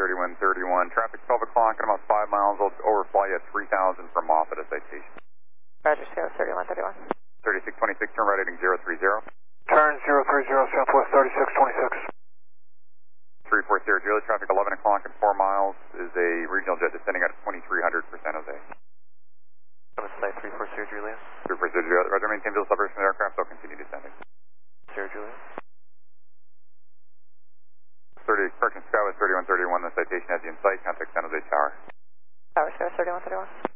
3131. Traffic 12 o'clock and about 5 miles. I'll overfly you at 3,000 from off at a citation. Roger, Sierra 3131. 3626, turn right heading 030. Turn 030, Southwest 3626. 340 Julie, traffic 11 o'clock and 4 miles is a regional jet descending at 2300 for San Jose. Summit Site 340 Julia. 340 Julia, Roger, maintain visual separation of the aircraft, so continue descending. Sierra Julia. 30, correction, Skywest 3131, the citation has you in sight, contact San Jose Tower. Tower, Sierra 3131.